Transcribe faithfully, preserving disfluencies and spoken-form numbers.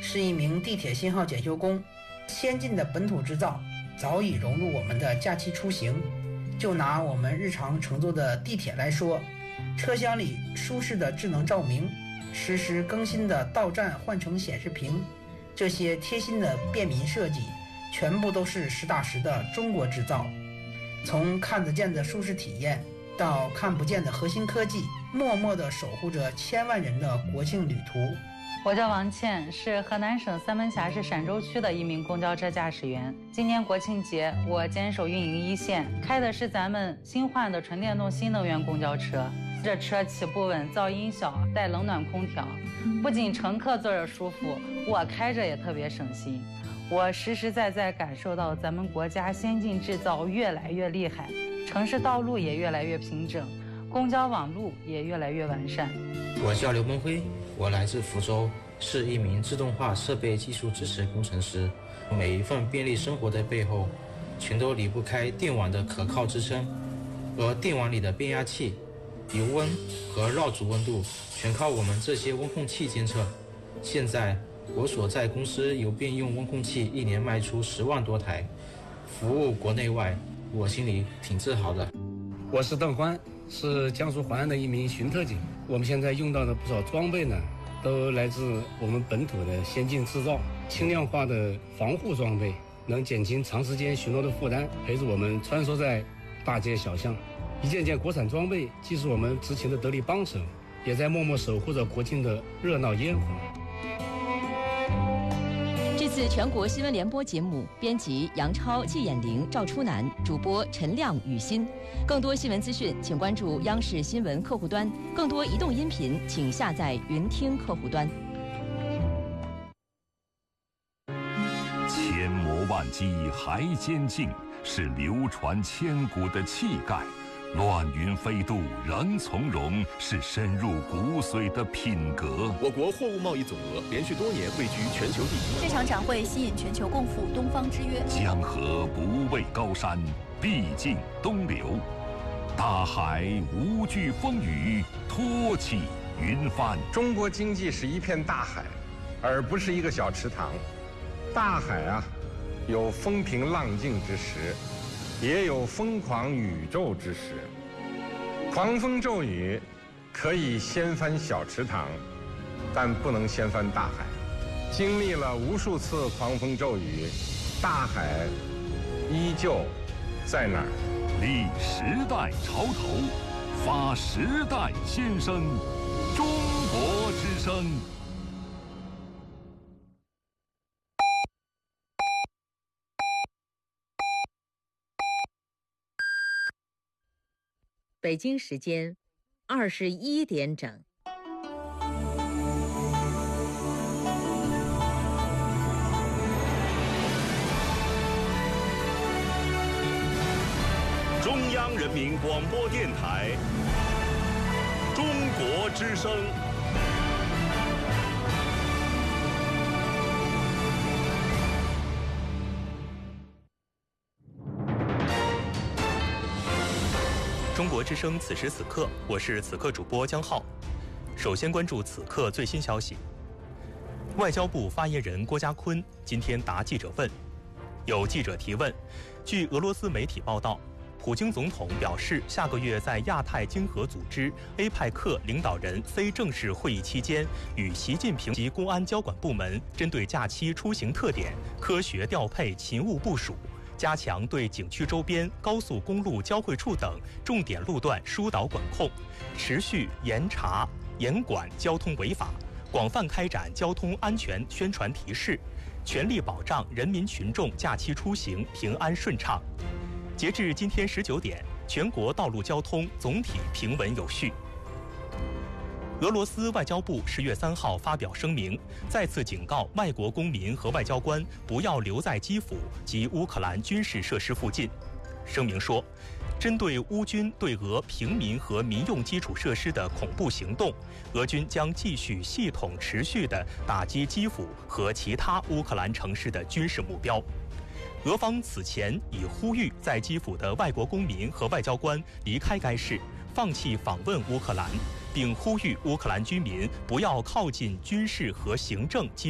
是一名地铁信号检修工。先进的本土制造早已融入我们的假期出行。就拿我们日常乘坐的地铁来说，车厢里舒适的智能照明，实时更新的到站换乘显示屏，这些贴心的便民设计全部都是实打实的中国制造。从看得见的舒适体验到看不见的核心科技，默默地守护着千万人的国庆旅途。 我叫王倩，是河南省三门峡市陕州区的一名公交车驾驶员。今年国庆节，我坚守运营一线，开的是咱们新换的纯电动新能源公交车。这车起步稳，噪音小，带冷暖空调，不仅乘客坐着舒服，我开着也特别省心。我实实在在感受到咱们国家先进制造越来越厉害，城市道路也越来越平整，公交网路也越来越完善。 我叫刘梦辉，我来自福州，是一名自动化设备技术支持工程师。每一份便利生活的背后，全都离不开电网的可靠支撑，而电网里的变压器、油温和绕组温度全靠我们这些温控器监测。现在我所在公司有便用温控器一年卖出十万多台，服务国内外，我心里挺自豪的。 我是邓欢，是江苏淮安的一名巡特警。我们现在用到的不少装备呢，都来自我们本土的先进制造，轻量化的防护装备，能减轻长时间巡逻的负担，陪着我们穿梭在大街小巷。一件件国产装备既是我们执勤的得力帮手，也在默默守护着国庆的热闹烟火。 这次全国新闻联播节目，编辑杨超、季衍玲、赵初南，主播陈亮、雨欣。更多新闻资讯，请关注央视新闻客户端；更多移动音频，请下载云听客户端。 千磨万击还坚劲，是流传千古的气概。乱云飞渡仍从容，是深入骨髓的品格。 我国货物贸易总额连续多年位居全球第一。 这场展会吸引全球共赴东方之约。 江河不畏高山，必尽东流。大海无惧风雨，托起云帆。 中国经济是一片大海，而不是一个小池塘。大海啊，有风平浪静之时，也有疯狂宇宙之时。狂风骤雨可以掀翻小池塘，但不能掀翻大海。经历了无数次狂风骤雨，大海依旧在那儿。 立时代潮头，发时代先声，中国之声。 北京时间二十一点整。 中央人民广播电台中国之声。 中国之声此时此刻，我是此刻主播江浩。首先关注此刻最新消息。外交部发言人郭家坤今天答记者问。有记者提问，据俄罗斯媒体报道，普京总统表示，下个月在亚太经合组织 A 派克领导人非正式会议期间，与习近平及公安交管部门针对假期出行特点科学调配勤务部署，加强对景区周边高速公路交汇处等重点路段疏导管控，持续严查严管交通违法，广泛开展交通安全宣传提示，全力保障人民群众假期出行平安顺畅。截至今天十九点，全国道路交通总体平稳有序。俄罗斯外交部十月三号发表声明，再次警告外国公民和外交官不要留在基辅及乌克兰军事设施附近。声明说，针对乌军对俄平民和民用基础设施的恐怖行动，俄军将继续系统持续地打击基辅和其他乌克兰城市的军事目标。俄方此前已呼吁在基辅的外国公民和外交官离开该市，放弃访问乌克兰，并呼吁乌克兰居民不要靠近军事和行政基